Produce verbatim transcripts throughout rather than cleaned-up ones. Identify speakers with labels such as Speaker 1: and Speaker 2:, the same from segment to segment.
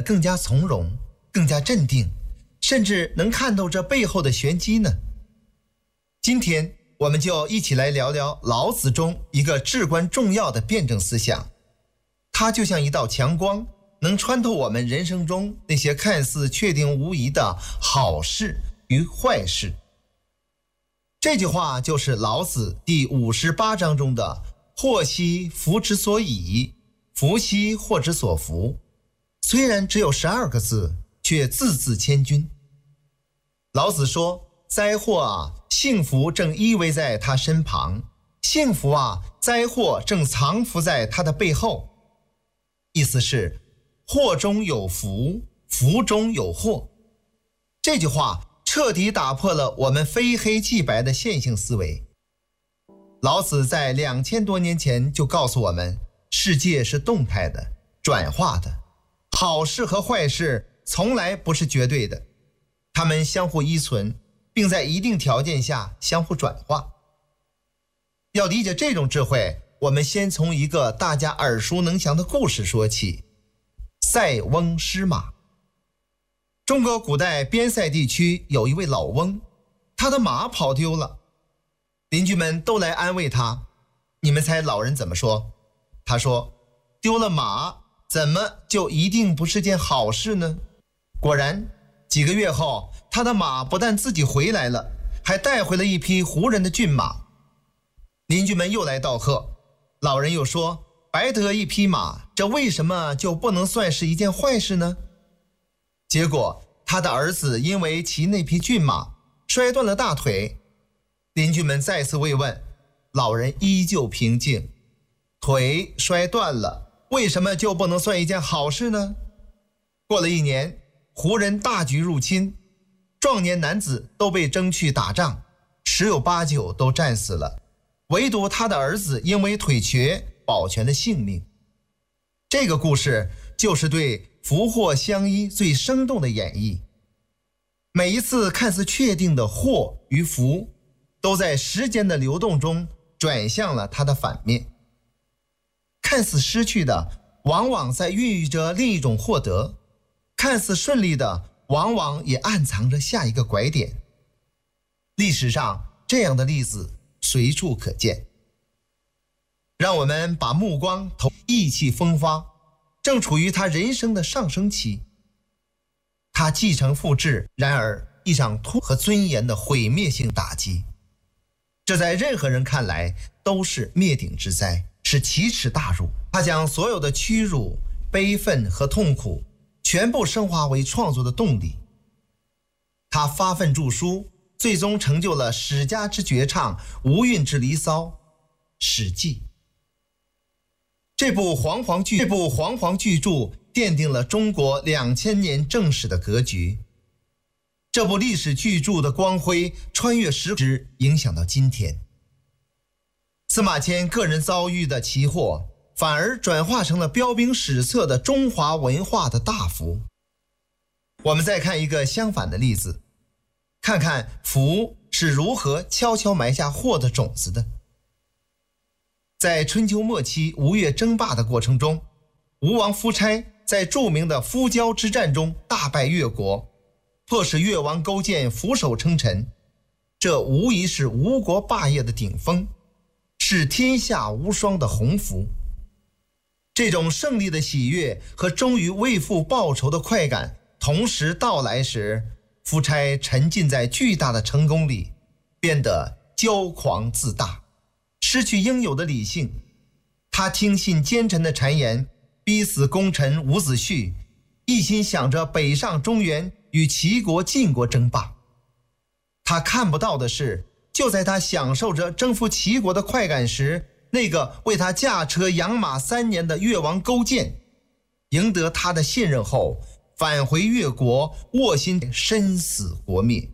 Speaker 1: 更加从容，更加镇定，甚至能看透这背后的玄机呢？今天我们就一起来聊聊老子中一个至关重要的辩证思想，它就像一道强光，能穿透我们人生中那些看似确定无疑的好事与坏事。这句话就是老子第五十八章中的祸兮福之所倚，福兮祸之所伏。虽然只有十二个字，却字字千钧。老子说，灾祸啊，幸福正依偎在他身旁；幸福啊，灾祸正藏伏在他的背后。意思是，祸中有福，福中有祸。这句话彻底打破了我们非黑即白的线性思维。老子在两千多年前就告诉我们，世界是动态的、转化的，好事和坏事从来不是绝对的，它们相互依存，并在一定条件下相互转化。要理解这种智慧，我们先从一个大家耳熟能详的故事说起：塞翁失马。中国古代边塞地区有一位老翁，他的马跑丢了，邻居们都来安慰他。你们猜老人怎么说？他说，丢了马怎么就一定不是件好事呢？果然，几个月后，他的马不但自己回来了，还带回了一匹胡人的骏马。邻居们又来道贺，老人又说，白得一匹马，这为什么就不能算是一件坏事呢？结果他的儿子因为骑那匹骏马摔断了大腿，邻居们再次慰问，老人依旧平静，腿摔断了，为什么就不能算一件好事呢？过了一年，胡人大举入侵，壮年男子都被征去打仗，十有八九都战死了，唯独他的儿子因为腿瘸保全了性命。这个故事就是对福祸相依最生动的演绎。每一次看似确定的祸与福，都在时间的流动中转向了它的反面。看似失去的，往往在孕育着另一种获得；看似顺利的，往往也暗藏着下一个拐点。历史上这样的例子随处可见。让我们把目光投意气风发，正处于他人生的上升期。他继承父志，然而一场突和尊严的毁灭性打击，这在任何人看来都是灭顶之灾，是奇耻大辱。他将所有的屈辱、悲愤和痛苦全部升华为创作的动力。他发奋著书，最终成就了史家之绝唱、无韵之离骚《史记》。这部煌煌巨这部煌煌巨著奠定了中国两千年正史的格局。这部历史巨著的光辉穿越时空，影响到今天。司马迁个人遭遇的奇祸，反而转化成了彪兵史册的中华文化的大福。我们再看一个相反的例子，看看福是如何悄悄埋下祸的种子的。在春秋末期吴越争霸的过程中，吴王夫差在著名的夫交之战中大败越国，迫使越王勾践俯首称臣。这无疑是吴国霸业的顶峰，是天下无双的鸿福。这种胜利的喜悦和终于为父报仇的快感同时到来时，夫差沉浸在巨大的成功里，变得骄狂自大，失去应有的理性。他听信奸臣的谗言，逼死功臣伍子胥，一心想着北上中原与齐国晋国争霸。他看不到的是，就在他享受着征服齐国的快感时，那个为他驾车养马三年的越王勾践，赢得他的信任后，返回越国，卧薪身死国灭。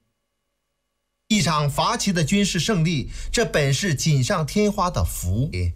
Speaker 1: 一场伐齐的军事胜利，这本是锦上添花的福，